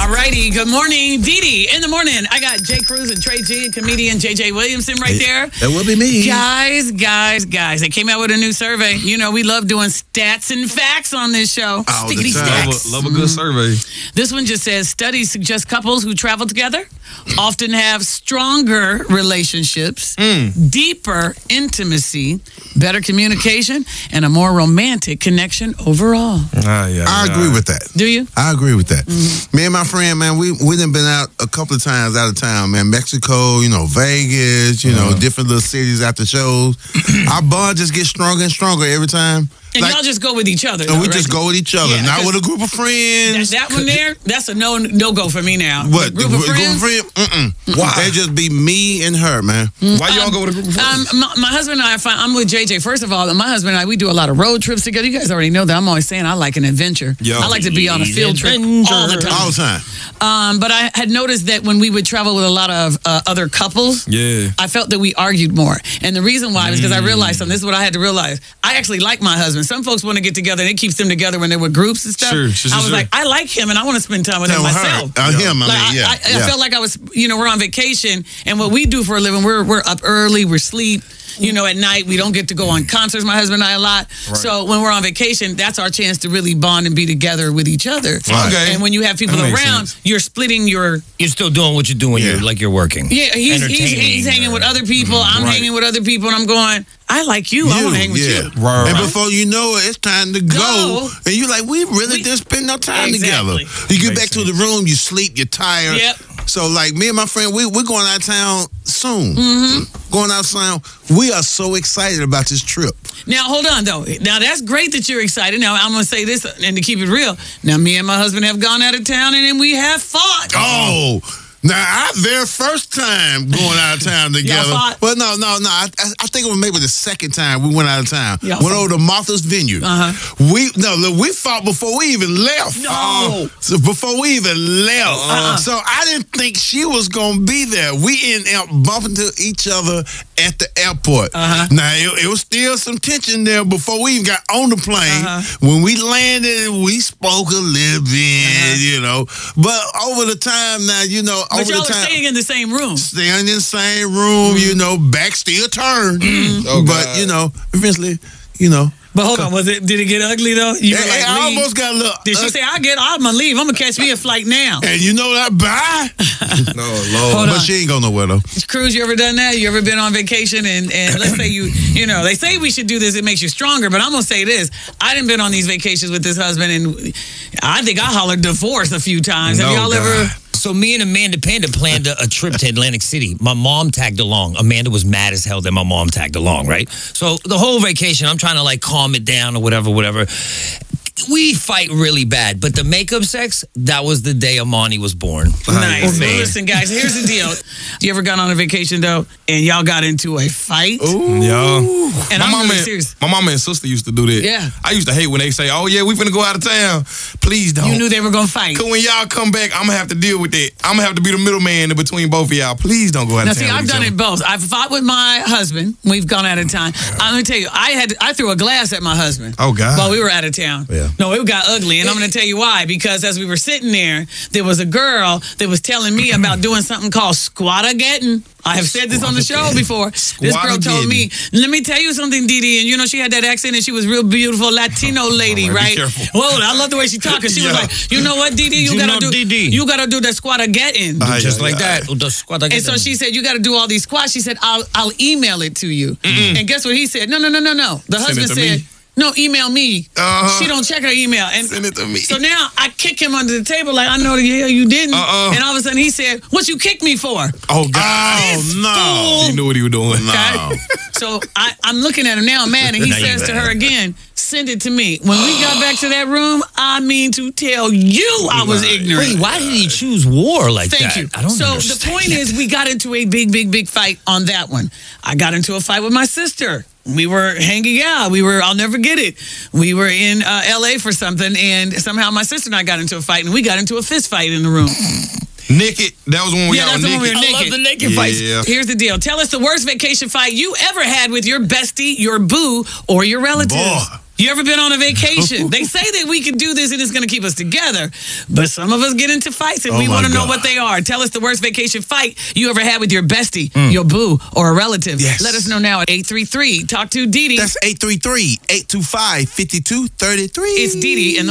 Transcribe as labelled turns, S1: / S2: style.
S1: All righty. Good morning, Dee Dee. In the morning, I got Jay Cruz and Trey G and comedian JJ Williamson right there.
S2: That will be me.
S1: Guys. They came out with a new survey. You know, we love doing stats and facts on this show.
S2: All the
S1: Stickity
S2: time.
S1: stacks.
S3: Love a good survey.
S1: This one just says studies suggest couples who travel together often have stronger relationships, deeper intimacy, better communication, and a more romantic connection overall.
S2: I agree with that.
S1: Do you?
S2: I agree with that. Me and my friend, man, we done been out a couple of times out of town, man. Mexico, Vegas, different little cities after shows. Our bond just gets stronger and stronger every time.
S1: And y'all just go with each other.
S2: And
S1: though,
S2: we
S1: right?
S2: just go with each other,
S1: Yeah,
S2: not with a group of friends.
S1: That one there, that's a no-go for me now.
S2: What?
S1: The group of friends?
S2: Why? They just be me and her, man.
S3: Why y'all go with a group of friends?
S1: My husband and I, I'm with JJ. First of all, my husband and I, we do a lot of road trips together. You guys already know that. I'm always saying I like an adventure.
S3: Yo.
S1: I like to be on a field trip all the time.
S2: All the time.
S1: But I had noticed that when we would travel with a lot of other couples,
S3: Yeah.
S1: I felt that we argued more. And the reason why was because I realized something. This is what I had to realize. I actually like my husband. Some folks want to get together and it keeps them together when they're with groups and stuff.
S3: Sure.
S1: I was like, I like him and I want to spend time with him myself.
S2: Him,
S1: I felt like I was, we're on vacation, and what we do for a living, we're up early, we're asleep. At night, we don't get to go on concerts, my husband and I, a lot. Right. So when we're on vacation, that's our chance to really bond and be together with each other.
S3: Okay.
S1: And when you have people around, you're splitting your...
S4: You're still doing what you're doing. You're like you're working.
S1: Yeah, he's hanging with other people. I'm hanging with other people, and I'm going, I like you. I want to hang with you.
S2: Right. And before you know it, it's time to go. And you're like, we really didn't spend no time together. You get back to the room, you sleep, you're tired.
S1: Yep.
S2: So, like, me and my friend, we're going out of town soon. Going out of town. We are so excited about this trip.
S1: Now, hold on, though. Now, that's great that you're excited. Now, I'm going to say this, and to keep it real. Now, me and my husband have gone out of town, and then we have fought.
S2: Oh, now, their first time going out of town together.
S1: Y'all fought?
S2: Well, no. I think it was maybe the second time we went out of town.
S1: Y'all
S2: went over to Martha's Vineyard. We fought before we even left.
S1: No.
S2: So before we even left. So I didn't think she was going to be there. We ended up bumping to each other at the airport. Now, it was still some tension there before we even got on the plane. When we landed, we spoke a little bit, But over the time now,
S1: But y'all are staying in the same room.
S2: Staying in the same room, back still turned. But, eventually,
S1: But hold on, did it get ugly though? You were like,
S2: I almost got a little.
S1: Did she say, I'm gonna leave, I'm gonna catch me a flight now?
S2: And you know that, bye.
S3: No, Lord.
S1: Hold
S2: But
S1: on.
S2: she ain't going nowhere though.
S1: Cruz, you ever done that? You ever been on vacation and let's say they say we should do this, it makes you stronger, but I'm gonna say this. I done been on these vacations with this husband and I think I hollered divorce a few times. Have y'all ever...
S4: So me and Amanda Panda planned a trip to Atlantic City. My mom tagged along. Amanda was mad as hell that my mom tagged along, right? So the whole vacation, I'm trying to calm it down or whatever. We fight really bad, but the makeup sex, that was the day Amani was born.
S1: Nice. Well, listen, guys, here's the deal. You ever gone on a vacation, though, and y'all got into a fight?
S3: Ooh. Yeah.
S1: And I'm really serious.
S3: My mama and sister used to do that.
S1: Yeah.
S3: I used to hate when they say, oh, yeah, we finna go out of town. Please don't.
S1: You knew they were going to fight.
S3: Because when y'all come back, I'm going to have to deal with that. I'm going to have to be the middleman in between both of y'all. Please don't go out of town.
S1: Now, see, I've done it both. I've fought with my husband. We've gone out of town. Let me tell you, I threw a glass at my husband.
S3: Oh, God.
S1: While we were out of town.
S2: Yeah.
S1: No, it got ugly. And I'm going to tell you why. Because as we were sitting there was a girl that was telling me about doing something called squattagetting. I have said this on the show before. This girl told me, let me tell you something, Dee Dee. And she had that accent and she was real beautiful Latino lady, right? Whoa, I love the way she talked. Cause she was like, you know what, Dee Dee? You gotta do the squattagetting.
S4: Just like that. The squattagetting.
S1: And so she said, you gotta do all these squats. She said, I'll email it to you. And guess what he said? No. The husband said, no, email me. She don't check her email. And
S3: send it to me.
S1: So now I kick him under the table like, I know the hell you didn't. And all of a sudden he said, what you kicked me for?
S3: Oh, God.
S2: Oh, no.
S3: He knew what he was doing.
S2: No.
S1: So I'm looking at him now, mad, and he says to her again, send it to me. When we got back to that room, I mean to tell you I was ignorant.
S4: Wait, why did he choose war like that?
S1: Thank you.
S4: I don't
S1: So
S4: understand.
S1: the point is, we got into a big fight on that one. I got into a fight with my sister. We were hanging out. I'll never get it. We were in LA for something, and somehow my sister and I got into a fight, and we got into a fist fight in the room.
S3: Naked. That was when we got
S1: that's the one we
S3: naked.
S1: were naked.
S4: I love the naked fights.
S3: Yeah.
S1: Here's the deal. Tell us the worst vacation fight you ever had with your bestie, your boo, or your relative.
S2: Boy.
S1: You ever been on a vacation? They say that we can do this and it's going to keep us together, but some of us get into fights and we want to know what they are. Tell us the worst vacation fight you ever had with your bestie, your boo, or a relative.
S2: Yes.
S1: Let us know now at 833. Talk to Dee Dee.
S2: That's 833-825-5233.
S1: It's Dee Dee and